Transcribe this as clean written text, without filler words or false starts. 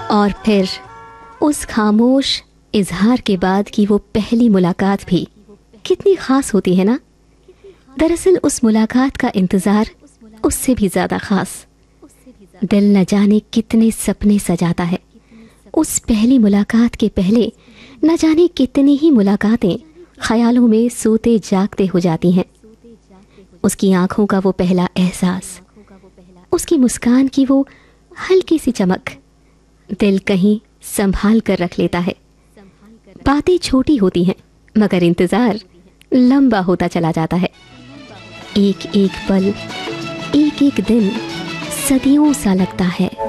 और फिर उस खामोश इजहार के बाद की वो पहली मुलाकात भी कितनी ख़ास होती है ना। दरअसल उस मुलाकात का इंतज़ार उससे भी ज़्यादा ख़ास। दिल न जाने कितने सपने सजाता है। उस पहली मुलाकात के पहले न जाने कितनी ही मुलाकातें ख्यालों में सोते जागते हो जाती हैं। उसकी आंखों का वो पहला एहसास, उसकी मुस्कान की वो हल्की सी चमक दिल कहीं संभाल कर रख लेता है। बातें छोटी होती हैं मगर इंतज़ार लंबा होता चला जाता है। एक एक पल, एक एक दिन सदियों सा लगता है।